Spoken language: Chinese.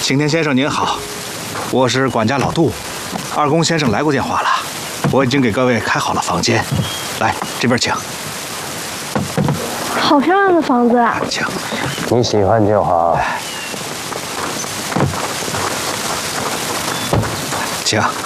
青天先生您好，我是管家老杜，二公先生来过电话了，我已经给各位开好了房间，来这边请。 好漂亮的房子啊！ 请， 你喜欢就好。 请。